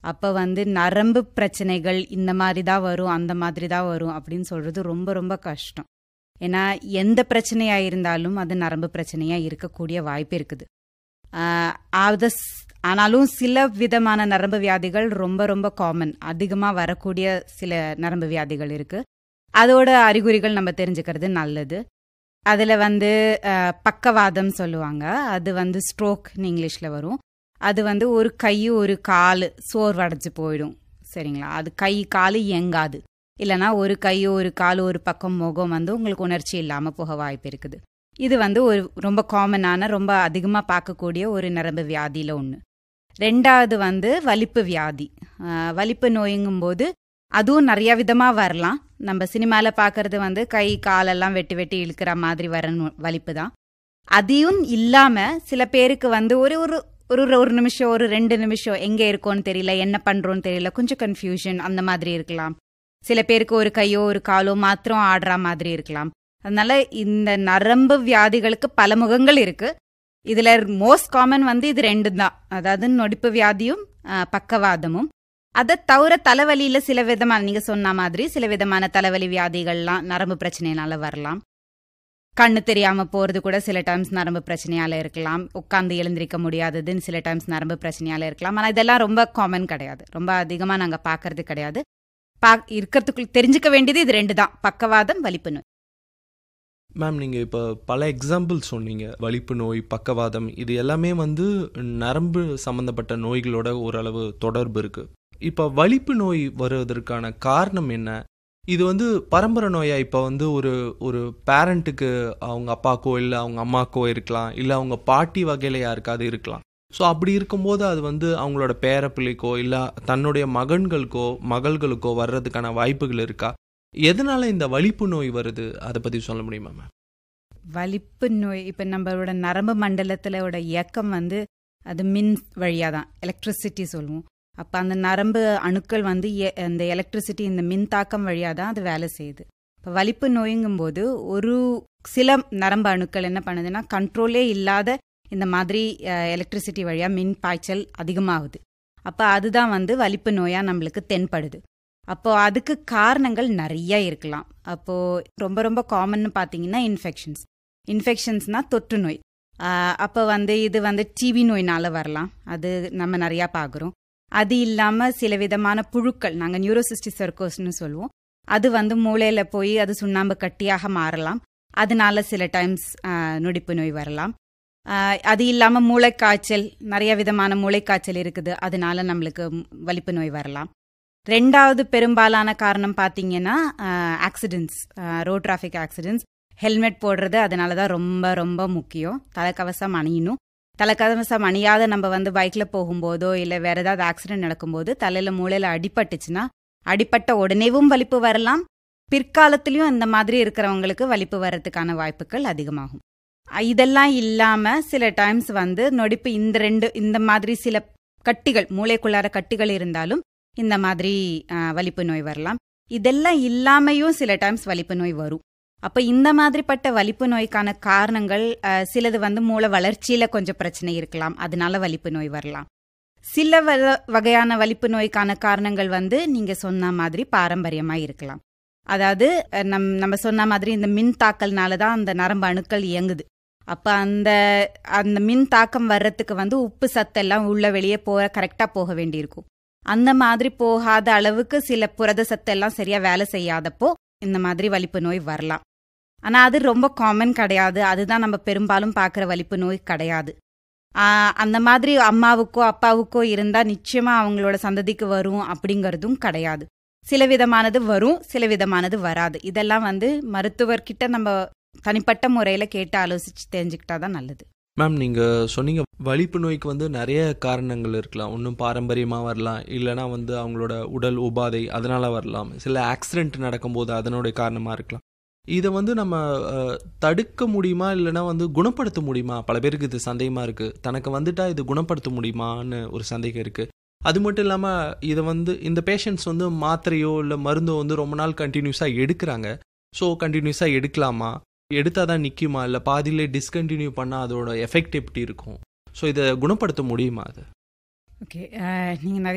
அப்போ வந்து நரம்பு பிரச்சனைகள் இந்த மாதிரி தான் வரும், அந்த மாதிரி தான் வரும் அப்படின்னு சொல்கிறது ரொம்ப ரொம்ப கஷ்டம். ஏன்னா எந்த பிரச்சனையாக இருந்தாலும் அது நரம்பு பிரச்சனையாக இருக்கக்கூடிய வாய்ப்பு இருக்குது. ஆனாலும் சில விதமான நரம்பு வியாதிகள் ரொம்ப ரொம்ப காமன், அதிகமாக வரக்கூடிய சில நரம்பு வியாதிகள் இருக்குது. அதோட அறிகுறிகள் நம்ம தெரிஞ்சுக்கிறது நல்லது. அதில் வந்து பக்கவாதம் சொல்லுவாங்க, அது வந்து ஸ்ட்ரோக்னு இங்கிலீஷில் வரும். அது வந்து ஒரு கை ஒரு கால் சோர்வடைஞ்சு போயிடும், சரிங்களா? அது கை கால் இயங்காது, இல்லைனா ஒரு கை ஒரு கால் ஒரு பக்கம் முகம் வந்து உங்களுக்கு உணர்ச்சி இல்லாமல் போக வாய்ப்பு இருக்குது. இது வந்து ஒரு ரொம்ப காமனான ரொம்ப அதிகமாக பார்க்கக்கூடிய ஒரு நரம்பு வியாதியில் ஒன்று. ரெண்டாவது வந்து வலிப்பு வியாதி. வலிப்பு நோய்ங்கும்போது அதுவும் நிறைய விதமாக வரலாம். நம்ம சினிமாவில் பார்க்கறது வந்து கை காலெல்லாம் வெட்டி வெட்டி இழுக்கிற மாதிரி வர வலிப்பு தான். அதையும் இல்லாமல் சில பேருக்கு வந்து ஒரு ஒரு ஒரு நிமிஷம் ஒரு 2 நிமிஷம் எங்கே இருக்கோன்னு தெரியல, என்ன பண்ணுறோன்னு தெரியல, கொஞ்சம் கன்ஃபியூஷன் அந்த மாதிரி இருக்கலாம். சில பேருக்கு ஒரு கையோ ஒரு காலோ மாத்திரம் ஆடுற மாதிரி இருக்கலாம். அதனால இந்த நரம்பு வியாதிகளுக்கு பல முகங்கள் இருக்கு. இதுல மோஸ்ட் காமன் வந்து இது 2 தான், அதாவது நொடிப்பு வியாதியும் பக்கவாதமும். அதை தவிர தலைவலியில சில விதமான, நீங்க சொன்ன மாதிரி சில விதமான தலைவலி வியாதிகள்லாம் நரம்பு பிரச்சனையினால வரலாம். கண்ணு தெரியாம போறது கூட சில டைம்ஸ் நரம்பு பிரச்சனையால இருக்கலாம். உட்காந்து எழுந்திருக்க முடியாததுன்னு சில டைம்ஸ் நரம்பு பிரச்சனையால இருக்கலாம். ஆனால் இதெல்லாம் ரொம்ப காமன் கிடையாது, ரொம்ப அதிகமா நாங்க பாக்குறது கிடையாது. இருக்கிறதுக்குள்ள தெரிஞ்சுக்க வேண்டியது இது 2 தான், பக்கவாதம் வலிப்பு நோய். மேம், நீங்கள் இப்போ பல எக்ஸாம்பிள் சொன்னீங்க. வலிப்பு நோய், பக்கவாதம், இது எல்லாமே வந்து நரம்பு சம்மந்தப்பட்ட நோய்களோட ஓரளவு தொடர்பு இருக்குது. இப்போ வலிப்பு நோய் வருவதற்கான காரணம் என்ன? இது வந்து பரம்பரை நோயா? இப்போ வந்து ஒரு பேரண்ட்டுக்கு அவங்க அப்பாக்கோ இல்லை அவங்க அம்மாக்கோ இருக்கலாம், இல்லை அவங்க பாட்டி வகையில் யாருக்காவது இருக்கலாம். ஸோ அப்படி இருக்கும்போது அது வந்து அவங்களோட பேரப்பிள்ளைக்கோ இல்லை தன்னுடைய மகன்களுக்கோ மகள்களுக்கோ வர்றதுக்கான வாய்ப்புகள் இருக்கா? எதனால இந்த வலிப்பு நோய் வருது, அதை பற்றி சொல்ல முடியுமா மேம்? வலிப்பு நோய் இப்போ நம்மளோட நரம்பு மண்டலத்திலோட இயக்கம் வந்து அது மின் வழியாக தான், எலக்ட்ரிசிட்டி சொல்லுவோம். அப்போ அந்த நரம்பு அணுக்கள் வந்து அந்த எலக்ட்ரிசிட்டி இந்த மின் தாக்கம் வழியாக தான் அது வேலை செய்யுது. இப்போ வலிப்பு நோய்ங்கும்போது ஒரு சில நரம்பு அணுக்கள் என்ன பண்ணுதுன்னா கண்ட்ரோலே இல்லாத இந்த மாதிரி எலக்ட்ரிசிட்டி வழியாக மின் பாய்ச்சல் அதிகமாகுது. அப்போ அதுதான் வந்து வலிப்பு நோயாக நம்மளுக்கு தென்படுது. அப்போ அதுக்கு காரணங்கள் நிறைய இருக்கலாம். அப்போது ரொம்ப ரொம்ப காமன்னு பார்த்தீங்கன்னா இன்ஃபெக்ஷன்ஸ்னால் தொற்று நோய். அப்போ வந்து இது வந்து டிபி நோயினால் வரலாம், அது நம்ம நிறையா பார்க்குறோம். அது இல்லாமல் சில விதமான புழுக்கள், நாங்கள் நியூரோசிஸ்டிக் சர்க்கோஸ்னு சொல்லுவோம், அது வந்து மூளையில் போய் அது சுண்ணாம்பு கட்டியாக மாறலாம். அதனால சில டைம்ஸ் நொடிப்பு நோய் வரலாம். அது இல்லாமல் மூளைக்காய்ச்சல், நிறைய விதமான மூளைக்காய்ச்சல் இருக்குது, அதனால நம்மளுக்கு வலிப்பு நோய் வரலாம். ரெண்டாவது பெரும்பாலான காரணம் பார்த்தீங்கன்னா accidents, road traffic accidents. Helmet போடுறது அதனால தான் ரொம்ப ரொம்ப முக்கியம். தலைக்கவசம் அணியணும். தலைக்கவசம் அணியாத நம்ம வந்து பைக்கில் போகும்போதோ இல்லை வேற ஏதாவது ஆக்சிடென்ட் நடக்கும்போது தலையில் மூளையில் அடிபட்டுச்சுன்னா அடிப்பட்ட உடனேவும் வலிப்பு வரலாம். பிற்காலத்திலையும் இந்த மாதிரி இருக்கிறவங்களுக்கு வலிப்பு வர்றதுக்கான வாய்ப்புகள் அதிகமாகும். இதெல்லாம் இல்லாமல் சில டைம்ஸ் வந்து நொடிப்பு இந்த மாதிரி சில கட்டிகள், மூளைக்குள்ளார கட்டிகள் இருந்தாலும் இந்த மாதிரி வலிப்பு நோய் வரலாம். இதெல்லாம் இல்லாமையும் சில டைம்ஸ் வலிப்பு நோய் வரும். அப்போ இந்த மாதிரிப்பட்ட வலிப்பு நோய்க்கான காரணங்கள் சிலது வந்து மூளை வளர்ச்சியில் கொஞ்சம் பிரச்சனை இருக்கலாம், அதனால வலிப்பு நோய் வரலாம். சில வகையான வலிப்பு நோய்க்கான காரணங்கள் வந்து நீங்கள் சொன்ன மாதிரி பாரம்பரியமாக இருக்கலாம். அதாவது நம்ம சொன்ன மாதிரி இந்த மின் தாக்கல்னால தான் அந்த நரம்பு அணுக்கள் இயங்குது. அப்போ அந்த மின் தாக்கம் வர்றதுக்கு வந்து உப்பு சத்தெல்லாம் உள்ள வெளியே கரெக்டாக போக வேண்டியிருக்கும். அந்த மாதிரி போகாத அளவுக்கு சில புரத சத்தெல்லாம் சரியாக வேலை செய்யாதப்போ இந்த மாதிரி வலிப்பு நோய் வரலாம். ஆனால் அது ரொம்ப காமன் கிடையாது, அதுதான் நம்ம பெரும்பாலும் பார்க்குற வலிப்பு நோய் கிடையாது. அந்த மாதிரி அம்மாவுக்கோ அப்பாவுக்கோ இருந்தால் நிச்சயமாக அவங்களோட சந்ததிக்கு வரும் அப்படிங்கிறதும் கிடையாது. சில விதமானது வரும், சில விதமானது வராது. இதெல்லாம் வந்து மருத்துவர்கிட்ட நம்ம தனிப்பட்ட முறையில் கேட்டு ஆலோசித்து தெரிஞ்சுக்கிட்டா தான் நல்லது. மேம், நீங்கள் சொன்னீங்க வலிப்பு நோய்க்கு வந்து நிறைய காரணங்கள் இருக்கலாம். ஒன்றும் பாரம்பரியமாக வரலாம், இல்லைனா வந்து அவங்களோட உடல் உபாதை அதனால் வரலாம், சில ஆக்சிடென்ட் நடக்கும்போது அதனுடைய காரணமாக இருக்கலாம். இதை வந்து நம்ம தடுக்க முடியுமா, இல்லைனா வந்து குணப்படுத்த முடியுமா? பல பேருக்கு இது சந்தேகமாக இருக்குது. தனக்கு வந்துட்டா இது குணப்படுத்த முடியுமான்னு ஒரு சந்தேகம் இருக்குது. அது மட்டும் இல்லாமல் இதை வந்து இந்த பேஷண்ட்ஸ் வந்து மாத்திரையோ இல்லை மருந்தோ வந்து ரொம்ப நாள் கண்டினியூஸாக எடுக்கிறாங்க. ஸோ கண்டினியூஸாக எடுக்கலாமா, எடுத்தால் தான் நிற்குமா, இல்லை பாதியிலே டிஸ்கண்டினியூ பண்ணால் அதோட எஃபெக்ட் எப்படி இருக்கும்? ஸோ இதை குணப்படுத்த முடியுமா? அது ஓகே, நீங்கள்